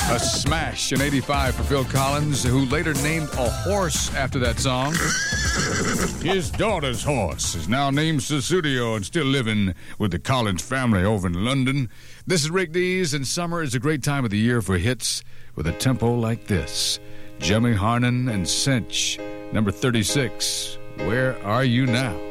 A smash in 85 for Phil Collins, who later named a horse after that song. His daughter's horse is now named Sussudio and still living with the Collins family over in London. This is Rick Dees, and summer is a great time of the year for hits with a tempo like this. Jimmy Harnan and Cinch, number 36, Where Are You Now?